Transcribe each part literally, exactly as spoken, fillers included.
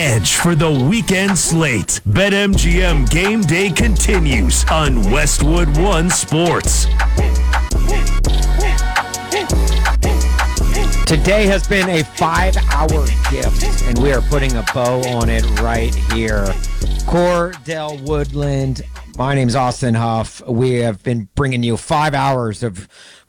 edge for the weekend slate. BetMGM Game Day continues on Westwood One Sports. Today has been a five-hour gift, and we are putting a bow on it right here. Cordell Woodland, my name's Austin Huff. We have been bringing you five hours of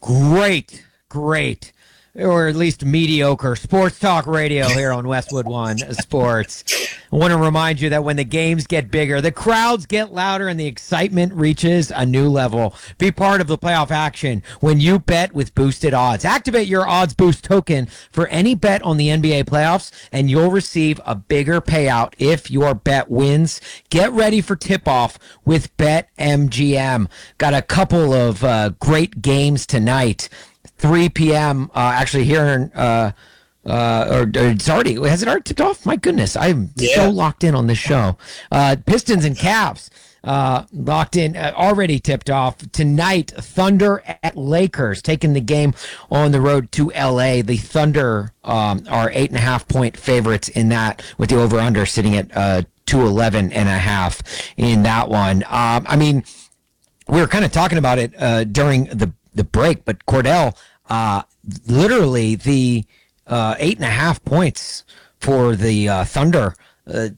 great, great, or at least mediocre sports talk radio here on Westwood One Sports. I want to remind you that when the games get bigger, the crowds get louder, and the excitement reaches a new level. Be part of the playoff action when you bet with boosted odds. Activate your Odds Boost token for any bet on the N B A playoffs, and you'll receive a bigger payout if your bet wins. Get ready for tip-off with BetMGM. Got a couple of uh, great games tonight. three p.m. Uh, actually here in uh, uh, or, or it's already has it already tipped off? My goodness, I'm yeah. so locked in on this show. Uh, Pistons and Cavs uh, locked in, uh, already tipped off tonight. Thunder at Lakers, taking the game on the road to L A. The Thunder um, are eight and a half point favorites in that, with the over under sitting at uh, two eleven and a half in that one. Um, I mean, we were kind of talking about it uh, during the the break, but Cordell, uh, literally the uh, eight and a half points for the uh, Thunder. Uh,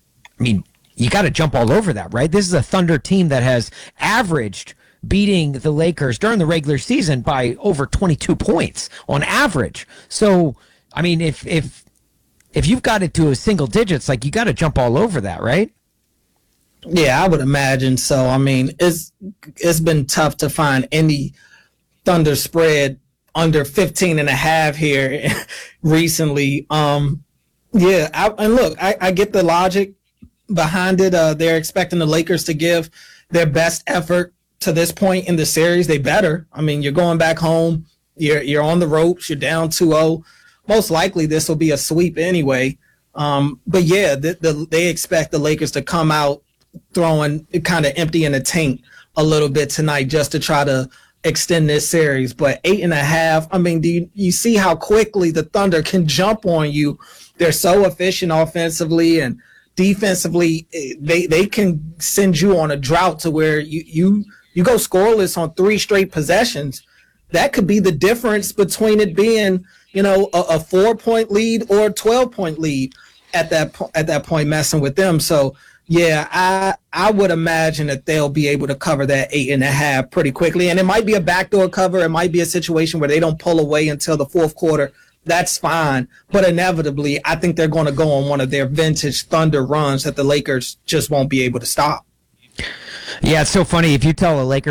I mean, you got to jump all over that, right? This is a Thunder team that has averaged beating the Lakers during the regular season by over twenty-two points on average. So, I mean, if if if you've got it to a single digits, like, you got to jump all over that, right? Yeah, I would imagine so. I mean, it's it's been tough to find any Thunder spread under fifteen and a half here recently. Um, yeah, I, and look, I, I get the logic behind it. Uh, they're expecting the Lakers to give their best effort to this point in the series. They better. I mean, you're going back home. You're you're on the ropes. You're down two oh. Most likely this will be a sweep anyway. Um, but yeah, the, the, they expect the Lakers to come out throwing kind of empty in the tank a little bit tonight just to try to extend this series. But eight and a half, I mean, do you, you see how quickly the Thunder can jump on you? They're so efficient offensively, and defensively they they can send you on a drought to where you you you go scoreless on three straight possessions. That could be the difference between it being, you know, a, a four point lead or a twelve point lead at that po- at that point, messing with them. So yeah, I I would imagine that they'll be able to cover that eight and a half pretty quickly. And it might be a backdoor cover. It might be a situation where they don't pull away until the fourth quarter. That's fine. But inevitably, I think they're going to go on one of their vintage Thunder runs that the Lakers just won't be able to stop. Yeah, it's so funny. If you tell a Lakers